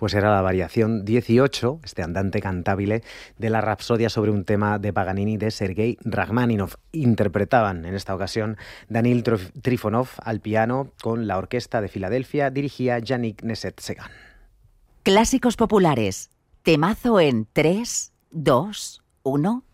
Pues era la variación 18, este andante cantabile, de la Rapsodia sobre un tema de Paganini de Sergei Rachmaninoff. Interpretaban en esta ocasión Danil Trifonov al piano con la Orquesta de Filadelfia, dirigía Yannick Nézet-Séguin. Clásicos populares. Temazo en 3, 2, 1...